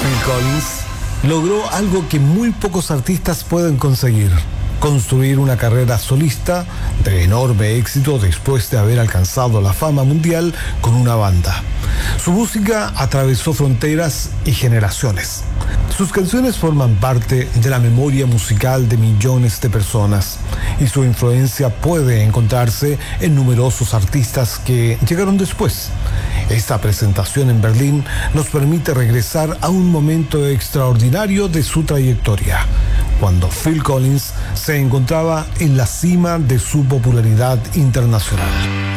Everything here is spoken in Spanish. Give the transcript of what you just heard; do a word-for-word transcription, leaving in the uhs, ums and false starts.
Phil Collins logró algo que muy pocos artistas pueden conseguir: construir una carrera solista de enorme éxito después de haber alcanzado la fama mundial con una banda. Su música atravesó fronteras y generaciones. Sus canciones forman parte de la memoria musical de millones de personas y su influencia puede encontrarse en numerosos artistas que llegaron después. Esta presentación en Berlín nos permite regresar a un momento extraordinario de su trayectoria, cuando Phil Collins se encontraba en la cima de su popularidad internacional.